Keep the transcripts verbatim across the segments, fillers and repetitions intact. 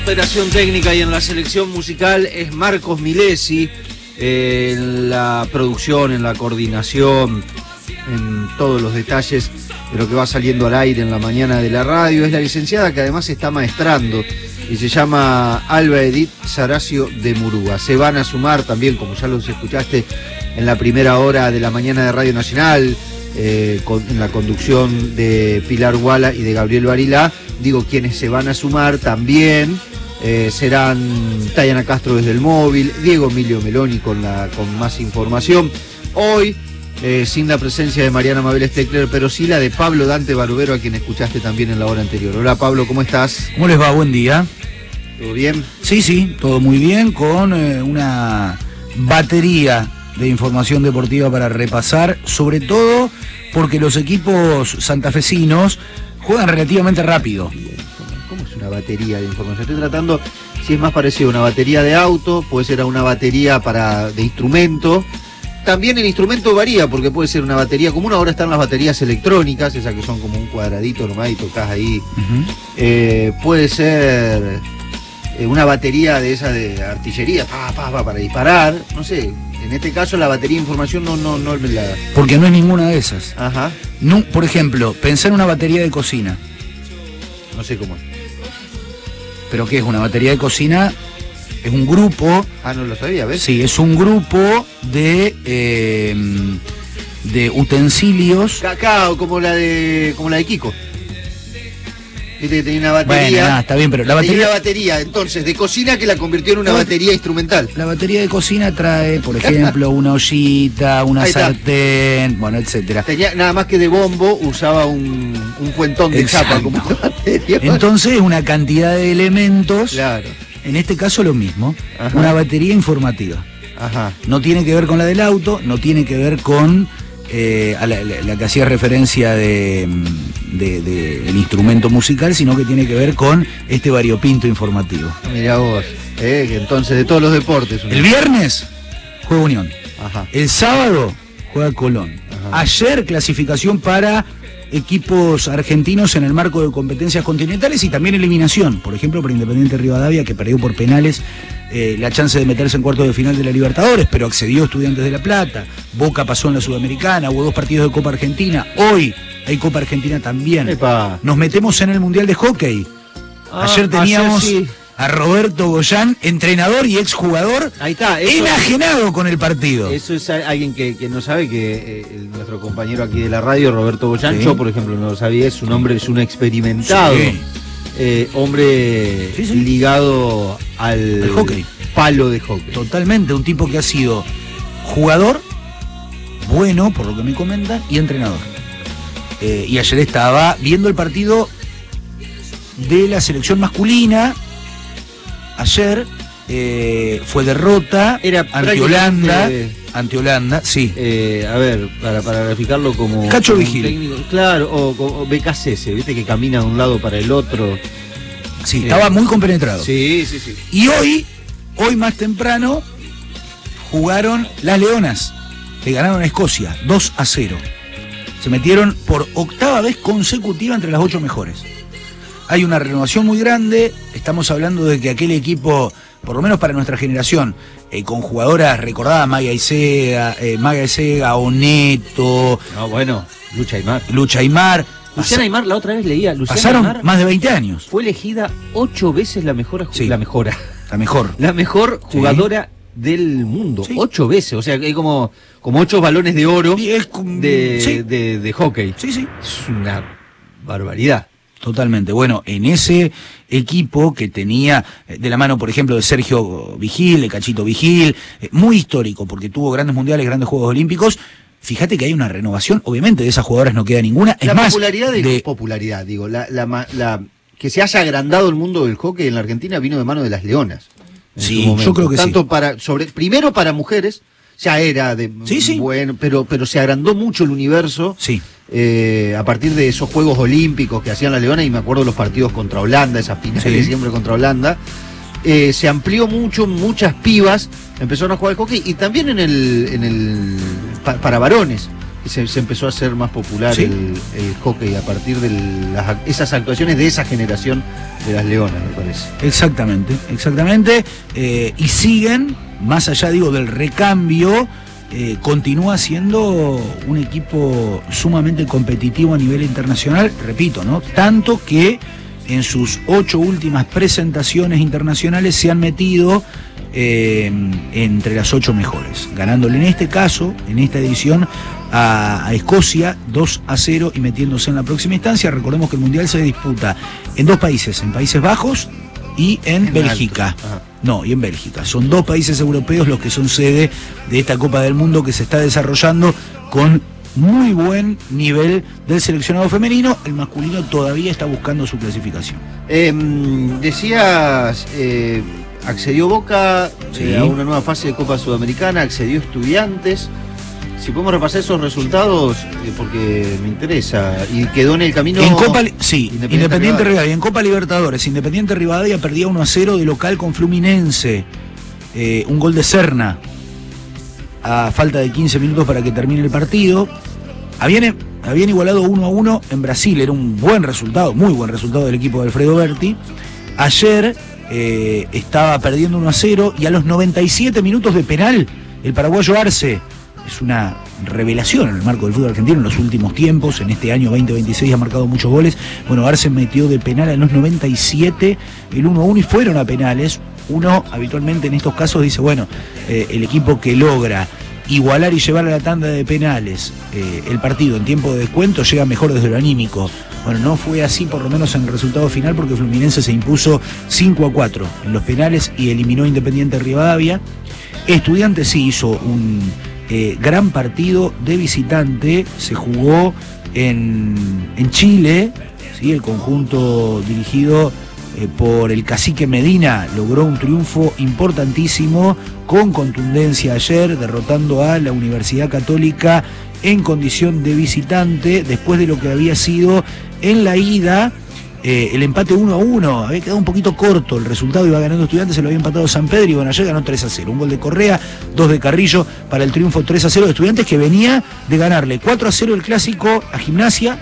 Operación técnica y en la selección musical es Marcos Milesi, eh, en la producción, en la coordinación, en todos los detalles de lo que va saliendo al aire en la mañana de la radio. Es la licenciada que además está maestrando y se llama Alba Edith Saracio de Murúa. Se van a sumar también, como ya los escuchaste en la primera hora de la mañana de Radio Nacional, eh, con, en la conducción de Pilar Guala y de Gabriel Barilá. Digo, quienes se van a sumar también eh, serán Tayana Castro desde el móvil, Diego Emilio Meloni con, la, con más información. Hoy, eh, sin la presencia de Mariana Mabel Steckler, pero sí la de Pablo Dante Barovero, a quien escuchaste también en la hora anterior. Hola Pablo, ¿cómo estás? ¿Cómo les va? Buen día. ¿Todo bien? Sí, sí, todo muy bien, con eh, una batería de información deportiva para repasar, sobre todo porque los equipos santafesinos juegan relativamente rápido. ¿Cómo es una batería de información? Estoy tratando, si es más parecido a una batería de auto, puede ser a una batería para de instrumento. También el instrumento varía, porque puede ser una batería común. Ahora están las baterías electrónicas, esas que son como un cuadradito nomás y tocas ahí. Uh-huh. Eh, puede ser eh, una batería de esa de artillería, pa, pa, pa, para disparar, no sé. En este caso la batería de información no, no, no la... Porque no es ninguna de esas. Ajá. No, por ejemplo, pensá en una batería de cocina. No sé cómo es. ¿Pero qué es? Una batería de cocina es un grupo... Ah, no lo sabía, ¿ves? Sí, es un grupo de eh, de utensilios... Cacao, como la de como la de Kiko. Viste que tenía una batería. Bueno, nada, está bien, pero la batería... Tenía una batería, entonces, de cocina que la convirtió en una la batería instrumental. La batería de cocina trae, por ejemplo, una ollita, una sartén, bueno, etcétera. Tenía, nada más que de bombo, usaba un, un cuentón de Exacto. chapa como batería. Entonces, una cantidad de elementos, claro. En este caso lo mismo, Ajá. Una batería informativa. Ajá. No tiene que ver con la del auto, no tiene que ver con... Eh, a la, la, la que hacía referencia de, de, de el instrumento musical, sino que tiene que ver con este variopinto informativo. Mirá vos, eh, que entonces de todos los deportes. El viernes juega Unión. Ajá. El sábado juega Colón. Ajá. Ayer clasificación para equipos argentinos en el marco de competencias continentales y también eliminación, por ejemplo para Independiente Rivadavia, que perdió por penales eh, la chance de meterse en cuartos de final de la Libertadores, pero accedió Estudiantes de La Plata. Boca pasó en la Sudamericana, hubo dos partidos de Copa Argentina, hoy hay Copa Argentina también. Epa. Nos metemos en el Mundial de Hockey. Ah, ayer teníamos ayer sí. a Roberto Goyán, entrenador y exjugador, ahí está, eso, enajenado con el partido. Eso es alguien que, que no sabe, que eh, nuestro compañero aquí de la radio, Roberto Goyán, sí. Yo por ejemplo no lo sabía, es un hombre, es un experimentado, sí. eh, hombre sí, sí. ligado al el hockey, palo de hockey. Totalmente, un tipo que ha sido jugador, bueno por lo que me comentan, y entrenador. Eh, y ayer estaba viendo el partido de la selección masculina. Ayer eh, fue derrota Era ante Holanda, ante Holanda, sí. Eh, a ver, para, para graficarlo como... Cacho como Vigil. Técnico, claro, o, o B K C S, viste que camina de un lado para el otro. Sí, eh, estaba muy compenetrado. Sí, sí, sí. Y hoy, hoy más temprano, jugaron las Leonas, que ganaron a Escocia, dos a cero. Se metieron por octava vez consecutiva entre las ocho mejores. Hay una renovación muy grande, estamos hablando de que aquel equipo, por lo menos para nuestra generación, eh, con jugadoras recordadas, Maya Isega, eh, Maya Isega, Oneto... No, bueno, Lucha Aymar. Lucha Aymar. Luciana Aymar, la otra vez leía, Luciana Pasaron Aymar más de veinte años. Fue elegida ocho veces la mejor, sí, la mejora. La mejor. La mejor jugadora sí. del mundo. Sí. Ocho veces, o sea, hay como, como ocho balones de oro es, de, sí. de, de, de hockey. Sí, sí. Es una barbaridad. Totalmente. Bueno, en ese equipo que tenía de la mano, por ejemplo, de Sergio Vigil, de Cachito Vigil, muy histórico, porque tuvo grandes mundiales, grandes Juegos Olímpicos. Fíjate que hay una renovación, obviamente de esas jugadoras no queda ninguna. Es la más, popularidad de, de popularidad, digo, la, la, la que se haya agrandado el mundo del hockey en la Argentina vino de mano de las Leonas. Sí, yo creo que Tanto sí. para, sobre, primero para mujeres, ya era de sí, sí. bueno, pero, pero se agrandó mucho el universo. Sí. Eh, a partir de esos Juegos Olímpicos que hacían las Leonas, y me acuerdo los partidos contra Holanda, esas finales sí. siempre contra Holanda, eh, se amplió mucho, muchas pibas empezaron a jugar al hockey, y también en el, en el pa, para varones, se, se empezó a hacer más popular ¿Sí? el, el hockey a partir de las, esas actuaciones de esa generación de las Leonas, me parece. Exactamente, exactamente. Eh, y siguen, más allá, digo, del recambio, eh, continúa siendo un equipo sumamente competitivo a nivel internacional, repito, ¿no? Tanto que en sus ocho últimas presentaciones internacionales se han metido Eh, entre las ocho mejores, ganándole en este caso, en esta edición, a, a Escocia dos a cero y metiéndose en la próxima instancia. Recordemos que el Mundial se disputa en dos países, en Países Bajos y en, en Bélgica. No, y en Bélgica. Son dos países europeos los que son sede de esta Copa del Mundo que se está desarrollando con muy buen nivel del seleccionado femenino. El masculino todavía está buscando su clasificación. Eh, decías... Eh... Accedió Boca sí. eh, a una nueva fase de Copa Sudamericana, accedió Estudiantes. Si podemos repasar esos resultados, eh, porque me interesa. Y quedó en el camino. En Copa, sí, Independiente, Independiente Rivadavia. En Copa Libertadores, Independiente Rivadavia perdía uno a cero de local con Fluminense. Eh, un gol de Serna a falta de quince minutos para que termine el partido. Habían, habían igualado uno a uno en Brasil, era un buen resultado, muy buen resultado del equipo de Alfredo Berti. Ayer Eh, estaba perdiendo uno a cero y a los noventa y siete minutos de penal, el paraguayo Arce, es una revelación en el marco del fútbol argentino en los últimos tiempos, en este año veinte veintiséis ha marcado muchos goles. Bueno, Arce metió de penal a los noventa y siete el uno a uno y fueron a penales. Uno habitualmente en estos casos dice, bueno, eh, el equipo que logra igualar y llevar a la tanda de penales eh, el partido en tiempo de descuento llega mejor desde lo anímico. Bueno, no fue así por lo menos en el resultado final, porque Fluminense se impuso cinco a cuatro en los penales y eliminó a Independiente Rivadavia. Estudiantes sí hizo un eh, gran partido de visitante, se jugó en, en Chile, ¿sí? El conjunto dirigido eh, por el cacique Medina logró un triunfo importantísimo con contundencia ayer, derrotando a la Universidad Católica en condición de visitante, después de lo que había sido en la ida eh, el empate uno a uno. Había quedado un poquito corto el resultado, iba ganando Estudiantes, se lo había empatado San Pedro y bueno, ayer ganó tres a cero. Un gol de Correa, dos de Carrillo para el triunfo tres a cero de Estudiantes, que venía de ganarle cuatro a cero el clásico a Gimnasia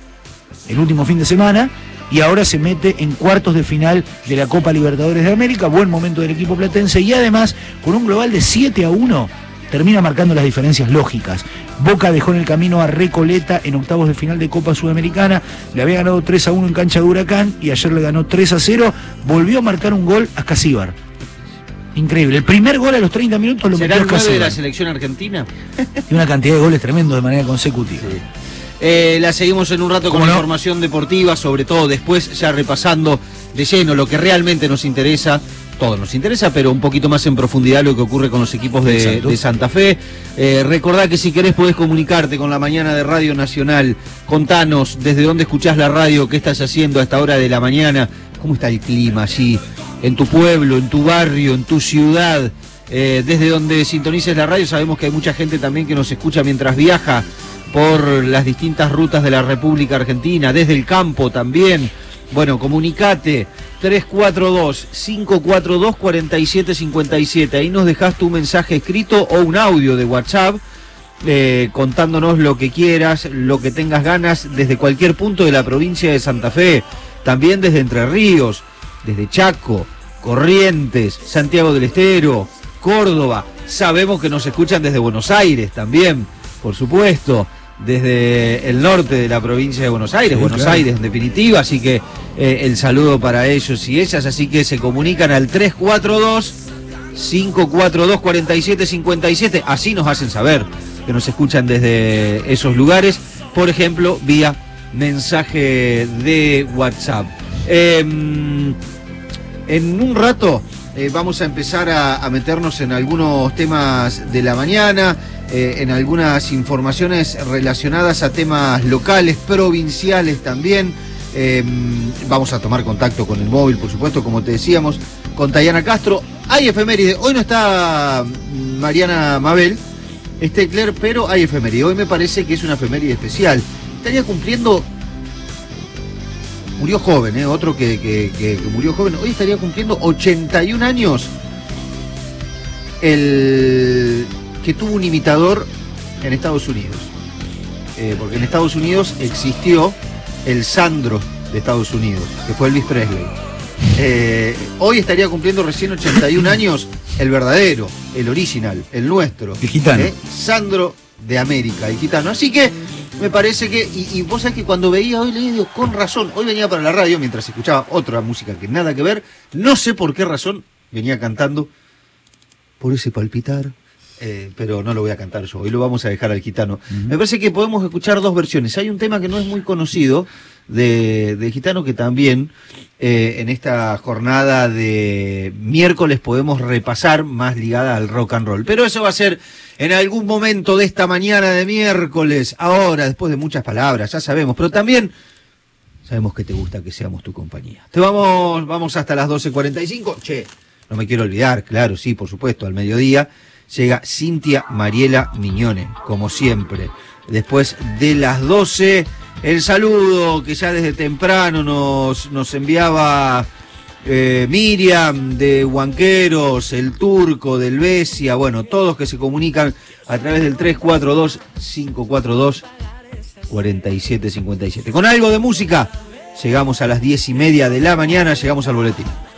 el último fin de semana y ahora se mete en cuartos de final de la Copa Libertadores de América. Buen momento del equipo platense y además con un global de siete a uno termina marcando las diferencias lógicas. Boca dejó en el camino a Recoleta en octavos de final de Copa Sudamericana, le había ganado tres a uno en cancha de Huracán y ayer le ganó tres a cero, volvió a marcar un gol a Casíbar. Increíble, el primer gol a los treinta minutos lo metió a Casíbar. ¿Será el nueve de la selección argentina? Y una cantidad de goles tremendos de manera consecutiva. Sí. Eh, la seguimos en un rato con no? información deportiva, sobre todo después ya repasando de lleno lo que realmente nos interesa. Todo nos interesa, pero un poquito más en profundidad lo que ocurre con los equipos de, de Santa Fe. Eh, recordá que si querés podés comunicarte con la mañana de Radio Nacional. Contanos desde dónde escuchás la radio, qué estás haciendo a esta hora de la mañana, cómo está el clima allí, en tu pueblo, en tu barrio, en tu ciudad. Eh, desde donde sintonices la radio, sabemos que hay mucha gente también que nos escucha mientras viaja por las distintas rutas de la República Argentina, desde el campo también. Bueno, comunicate tres cuatro dos, cinco cuatro dos, cuatro siete cinco siete. Ahí nos dejás tu mensaje escrito o un audio de WhatsApp eh, contándonos lo que quieras, lo que tengas ganas desde cualquier punto de la provincia de Santa Fe. También desde Entre Ríos, desde Chaco, Corrientes, Santiago del Estero, Córdoba. Sabemos que nos escuchan desde Buenos Aires también, por supuesto. Desde el norte de la provincia de Buenos Aires, sí, Buenos claro. Aires en definitiva, así que eh, el saludo para ellos y ellas, así que se comunican al tres cuatro dos, cinco cuatro dos, cuatro siete cinco siete, así nos hacen saber que nos escuchan desde esos lugares, por ejemplo, vía mensaje de WhatsApp. Eh, en un rato eh, vamos a empezar a, a meternos en algunos temas de la mañana, Eh, en algunas informaciones relacionadas a temas locales, provinciales también. Eh, vamos a tomar contacto con el móvil, por supuesto, como te decíamos, con Tayana Castro. Hay efeméride, hoy no está Mariana Mabel, Steckler, pero hay efeméride. Hoy me parece que es una efeméride especial. Estaría cumpliendo, murió joven, ¿eh? otro que, que, que, que murió joven, hoy estaría cumpliendo ochenta y un años el... que tuvo un imitador en Estados Unidos. eh, porque en Estados Unidos existió el Sandro de Estados Unidos, que fue Elvis Presley. Eh, hoy estaría cumpliendo recién ochenta y un años el verdadero, el original, el nuestro. El gitano. Eh, Sandro de América, el gitano. Así que me parece que, y, y vos sabés que cuando veía hoy, le digo, con razón, hoy venía para la radio mientras escuchaba otra música que nada que ver, no sé por qué razón, venía cantando por ese palpitar, eh, pero no lo voy a cantar yo, hoy lo vamos a dejar al gitano. Uh-huh. Me parece que podemos escuchar dos versiones. Hay un tema que no es muy conocido de, de gitano que también eh, en esta jornada de miércoles podemos repasar, más ligada al rock and roll. Pero eso va a ser en algún momento de esta mañana de miércoles, ahora, después de muchas palabras, ya sabemos, pero también sabemos que te gusta que seamos tu compañía. Te vamos, vamos hasta las doce cuarenta y cinco. Che, no me quiero olvidar, claro, sí, por supuesto, al mediodía llega Cintia Mariela Mignone, como siempre. Después de las doce, el saludo que ya desde temprano nos, nos enviaba eh, Miriam de Huanqueros, el Turco, del Besia, bueno, todos que se comunican a través del tres cuatro dos, cinco cuatro dos, cuatro siete cinco siete. Con algo de música, llegamos a las diez y media de la mañana, llegamos al boletín.